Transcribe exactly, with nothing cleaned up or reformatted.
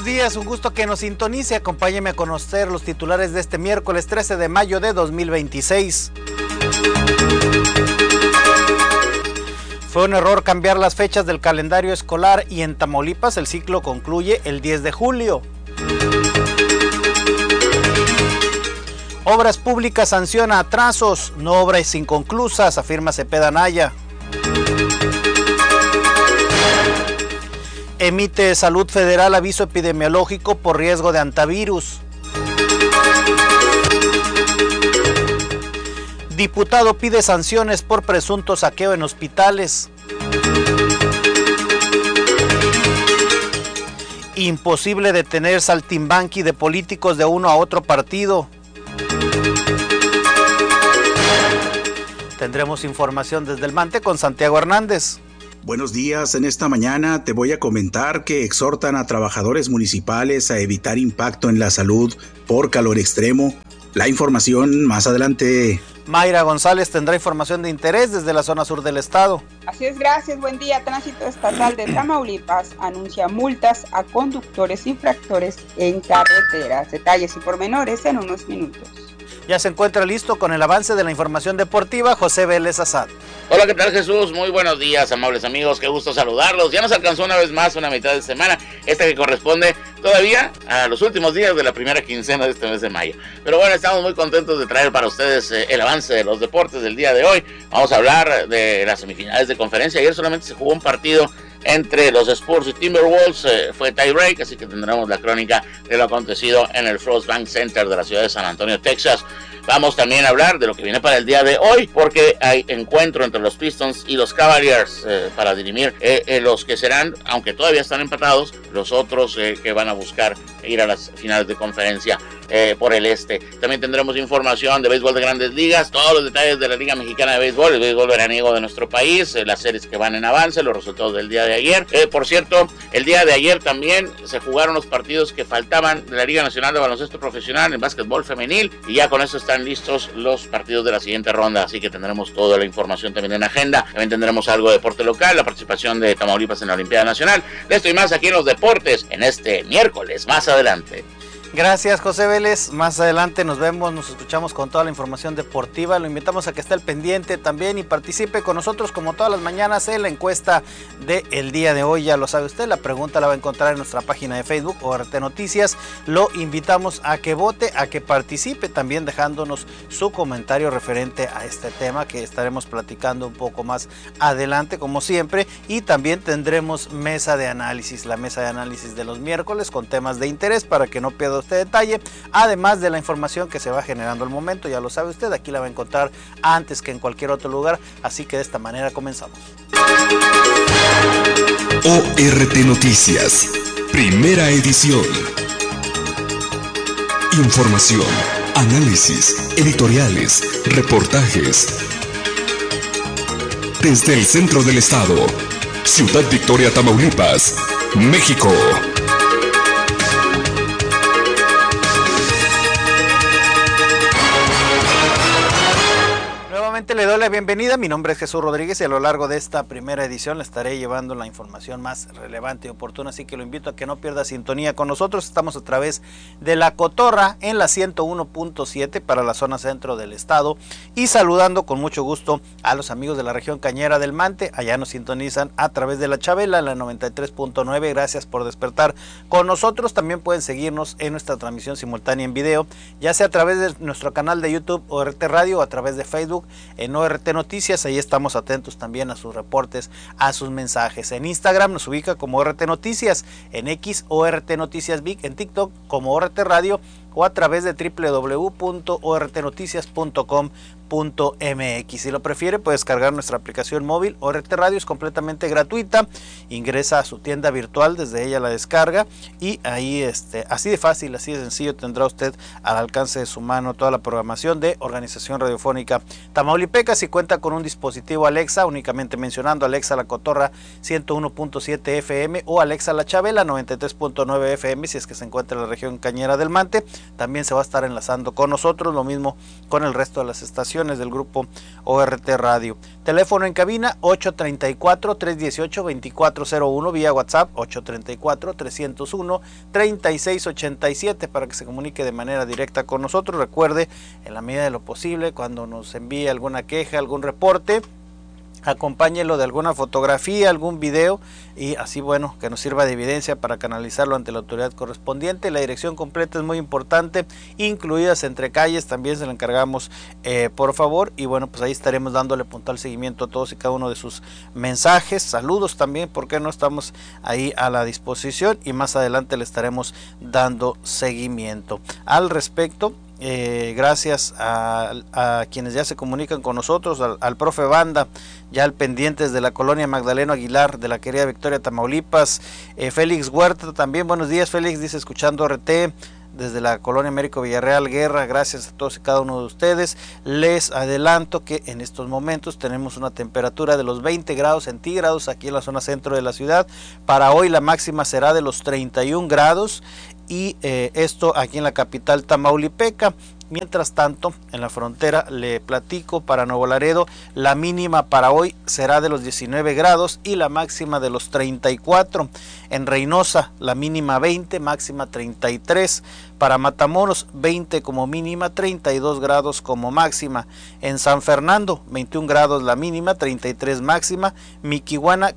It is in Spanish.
días, un gusto que nos sintonice. Acompáñeme a conocer los titulares de este miércoles trece de mayo de dos mil veintiséis. Fue un error cambiar las fechas del calendario escolar y en Tamaulipas el ciclo concluye el diez de julio. Obras Públicas sanciona atrasos, no obras inconclusas, afirma Cepeda Anaya. Emite Salud Federal aviso epidemiológico por riesgo de antivirus. Diputado pide sanciones por presunto saqueo en hospitales. Imposible detener saltimbanqui de políticos de uno a otro partido. Tendremos información desde el Mante con Santiago Hernández. Buenos días, en esta mañana te voy a comentar que exhortan a trabajadores municipales a evitar impacto en la salud por calor extremo. La información más adelante. Mayra González tendrá información de interés desde la zona sur del estado. Así es, gracias, buen día. Tránsito Estatal de Tamaulipas anuncia multas a conductores infractores en carreteras. Detalles y pormenores en unos minutos. Ya se encuentra listo con el avance de la información deportiva José Vélez Azad. Hola, ¿qué tal, Jesús? Muy buenos días, amables amigos, qué gusto saludarlos. Ya nos alcanzó una vez más una mitad de semana, esta que corresponde todavía a los últimos días de la primera quincena de este mes de mayo. Pero bueno, estamos muy contentos de traer para ustedes eh, el avance de los deportes del día de hoy. Vamos a hablar de las semifinales de conferencia. Ayer solamente se jugó un partido entre los Spurs y Timberwolves, eh, fue tie break, así que tendremos la crónica de lo acontecido en el Frost Bank Center de la ciudad de San Antonio, Texas. Vamos también a hablar de lo que viene para el día de hoy, porque hay encuentro entre los Pistons y los Cavaliers eh, para dirimir eh, eh, los que serán, aunque todavía están empatados, los otros eh, que van a buscar ir a las finales de conferencia eh, por el este. También tendremos información de béisbol de Grandes Ligas, todos los detalles de la Liga Mexicana de Béisbol, el béisbol veraniego de nuestro país, eh, las series que van en avance, los resultados del día de ayer. Eh, por cierto, el día de ayer también se jugaron los partidos que faltaban de la Liga Nacional de Baloncesto Profesional en básquetbol femenil, y ya con eso están listos los partidos de la siguiente ronda, así que tendremos toda la información también en agenda. También tendremos algo de deporte local, la participación de Tamaulipas en la Olimpiada Nacional. De esto y más aquí en los deportes, en este miércoles, más adelante. Gracias, José Vélez. Más adelante nos vemos, nos escuchamos con toda la información deportiva. Lo invitamos a que esté al pendiente también y participe con nosotros como todas las mañanas en la encuesta del día de hoy. Ya lo sabe usted, la pregunta la va a encontrar en nuestra página de Facebook O R T Noticias. Lo invitamos a que vote, a que participe, también dejándonos su comentario referente a este tema que estaremos platicando un poco más adelante, como siempre. Y también tendremos mesa de análisis, la mesa de análisis de los miércoles con temas de interés para que no pierda este detalle, además de la información que se va generando al momento. Ya lo sabe usted, aquí la va a encontrar antes que en cualquier otro lugar, así que de esta manera comenzamos. O R T Noticias, primera edición. Información, análisis, editoriales, reportajes. Desde el centro del estado, Ciudad Victoria, Tamaulipas, México. Le doy la bienvenida, mi nombre es Jesús Rodríguez y a lo largo de esta primera edición le estaré llevando la información más relevante y oportuna, así que lo invito a que no pierda sintonía con nosotros. Estamos a través de La Cotorra en la ciento uno punto siete para la zona centro del estado y saludando con mucho gusto a los amigos de la región cañera del Mante. Allá nos sintonizan a través de La Chabela, la noventa y tres punto nueve. Gracias por despertar con nosotros. También pueden seguirnos en nuestra transmisión simultánea en video, ya sea a través de nuestro canal de YouTube O R T Radio o a través de Facebook en O R T Noticias. Ahí estamos atentos también a sus reportes, a sus mensajes. En Instagram nos ubica como O R T Noticias, en X O R T Noticias Vic, en TikTok como O R T Radio o a través de doble u doble u doble u punto o r t noticias punto com punto m x. Si lo prefiere, puede descargar nuestra aplicación móvil. O R T Radio es completamente gratuita. Ingresa a su tienda virtual, desde ella la descarga y ahí este, así de fácil, así de sencillo tendrá usted al alcance de su mano toda la programación de Organización Radiofónica Tamaulipeca. Si cuenta con un dispositivo Alexa, únicamente mencionando Alexa La Cotorra ciento uno punto siete F M o Alexa La Chabela noventa y tres punto nueve F M si es que se encuentra en la región cañera del Mante, también se va a estar enlazando con nosotros, lo mismo con el resto de las estaciones del grupo O R T Radio. Teléfono en cabina ocho treinta y cuatro, trescientos dieciocho, veinticuatro cero uno, vía WhatsApp ocho treinta y cuatro, trescientos uno, treinta y seis ochenta y siete para que se comunique de manera directa con nosotros. Recuerde, en la medida de lo posible, cuando nos envíe alguna queja, algún reporte, acompáñelo de alguna fotografía, algún video, y así, bueno, que nos sirva de evidencia para canalizarlo ante la autoridad correspondiente. La dirección completa es muy importante, incluidas entre calles, también se lo encargamos, eh, por favor, y bueno, pues ahí estaremos dándole puntual seguimiento a todos y cada uno de sus mensajes, saludos también, porque no estamos ahí a la disposición, y más adelante le estaremos dando seguimiento. Al respecto, Eh, gracias a, a quienes ya se comunican con nosotros, al, al profe Banda, ya al pendientes de la colonia Magdaleno Aguilar, de la querida Victoria, Tamaulipas, eh, Félix Huerta también, buenos días Félix, dice escuchando R T desde la colonia Américo Villarreal Guerra, gracias a todos y cada uno de ustedes. Les adelanto que en estos momentos tenemos una temperatura de los veinte grados centígrados aquí en la zona centro de la ciudad. Para hoy la máxima será de los treinta y un grados, y eh, esto aquí en la capital tamaulipeca. Mientras tanto, en la frontera le platico, para Nuevo Laredo la mínima para hoy será de los diecinueve grados y la máxima de los treinta y cuatro. En Reynosa la mínima veinte, máxima treinta y tres. Para Matamoros veinte como mínima, treinta y dos grados como máxima. En San Fernando veintiún grados la mínima, treinta y tres máxima. Miquihuana